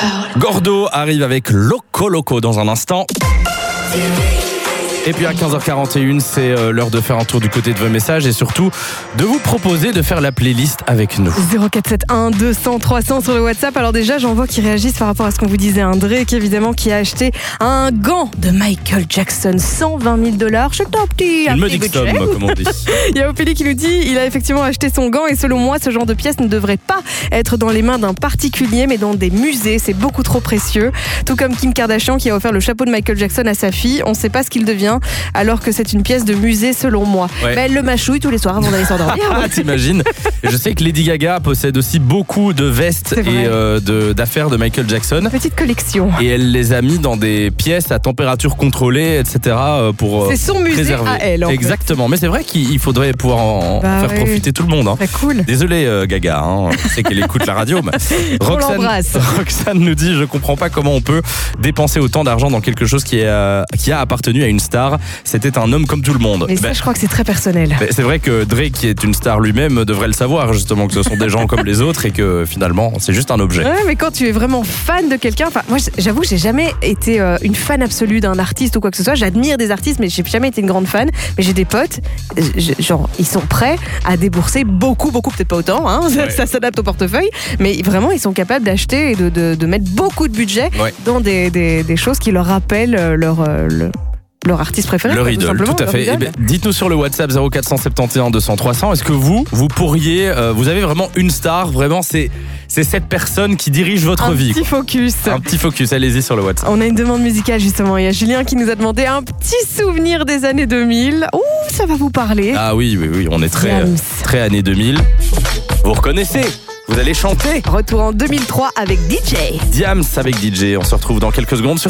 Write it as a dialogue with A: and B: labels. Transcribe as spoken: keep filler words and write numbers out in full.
A: Gordo arrive avec Loco Loco dans un instant. Et puis à quinze heures quarante et une, c'est l'heure de faire un tour du côté de vos messages et surtout de vous proposer de faire la playlist avec nous.
B: zéro quatre sept un deux cents trois cents sur le WhatsApp. Alors déjà, j'en vois qui réagissent par rapport à ce qu'on vous disait. Un Drake, évidemment, qui a acheté un gant de Michael Jackson, cent vingt mille dollars. C'est un petit, un
A: Une
B: petit
A: modique somme,
B: budget.
A: comme on dit.
B: Il y a Ophélie qui nous dit il a effectivement acheté son gant et selon moi, ce genre de pièce ne devrait pas être dans les mains d'un particulier, mais dans des musées. C'est beaucoup trop précieux. Tout comme Kim Kardashian qui a offert le chapeau de Michael Jackson à sa fille. On ne sait pas ce qu'il devient, alors que c'est une pièce de musée selon moi.
A: Ouais.
B: Mais elle le mâchouille tous les soirs avant d'aller s'endormir.
A: Ah, t'imagines? Je sais que Lady Gaga possède aussi beaucoup de vestes
B: C'est vrai.
A: et euh, de, d'affaires de Michael Jackson.
B: Petite collection.
A: Et elle les a mis dans des pièces à température contrôlée, et cetera pour euh,
B: C'est son musée
A: préserver.
B: à elle, en fait.
A: Exactement. Mais c'est vrai qu'il faudrait pouvoir en
B: Bah
A: faire
B: oui.
A: profiter tout le monde. Hein.
B: Très cool.
A: Désolé euh, Gaga, hein. Je sais qu'elle écoute la radio. Mais
B: On l'embrasse.
A: Roxane nous dit je comprends pas comment on peut dépenser autant d'argent dans quelque chose qui, est, euh, qui a appartenu à une star. C'était un homme comme tout le monde.
B: Mais ça,
A: Ben,
B: je crois que c'est très personnel.
A: ben, c'est vrai que Drake, qui est une star lui-même, devrait le savoir justement que ce sont des gens comme les autres et que finalement c'est juste un objet.
B: Ouais, mais quand tu es vraiment fan de quelqu'un, enfin, moi, j'avoue que j'ai jamais été euh, une fan absolue d'un artiste ou quoi que ce soit. J'admire des artistes, mais j'ai jamais été une grande fan. Mais j'ai des potes, je- genre, ils sont prêts à débourser beaucoup, beaucoup, peut-être pas autant, hein, ça,
A: Ouais.
B: ça s'adapte au portefeuille, mais vraiment, ils sont capables d'acheter et de, de, de mettre beaucoup de budget
A: Ouais.
B: dans des, des, des choses qui leur rappellent euh, leur, euh, le- leur artiste préféré.
A: Leur
B: quoi, tout
A: idole,
B: simplement,
A: tout à
B: leur
A: fait.
B: idole.
A: Eh ben, dites-nous sur le WhatsApp zéro quatre sept un deux cents trois cents. Est-ce que vous, vous pourriez, euh, vous avez vraiment une star, vraiment c'est c'est cette personne qui dirige votre
B: Un
A: vie.
B: petit focus.
A: quoi. Un petit focus. Allez-y sur le WhatsApp.
B: On a une demande musicale justement. Il y a Julien qui nous a demandé un petit souvenir des années deux mille. Ouh, ça va vous parler.
A: Ah oui, oui, oui, on est très
B: Diams.
A: euh, très années deux mille. Vous reconnaissez? Vous allez chanter
B: Retour en deux mille trois avec D J.
A: Diams avec D J. On se retrouve dans quelques secondes sur